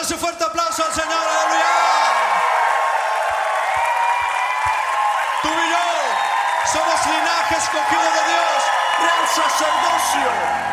Dale ese fuerte aplauso al Señor, aleluya. Tú y yo somos linaje escogido de Dios, real sacerdocio.